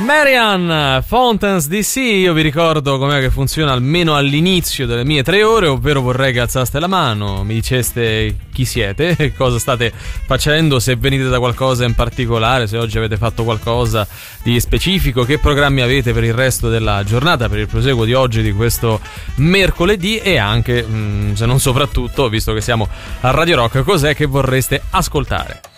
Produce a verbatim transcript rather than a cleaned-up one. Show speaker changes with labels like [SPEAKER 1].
[SPEAKER 1] Marian, Fountains D C. Io vi ricordo com'è che funziona almeno all'inizio delle mie tre ore, ovvero vorrei che alzaste la mano, mi diceste chi siete, cosa state facendo, se venite da qualcosa in particolare, se oggi avete fatto qualcosa di specifico, che programmi avete per il resto della giornata, per il proseguo di oggi, di questo mercoledì, e anche, mh, se non soprattutto, visto che siamo a Radio Rock, cos'è che vorreste ascoltare.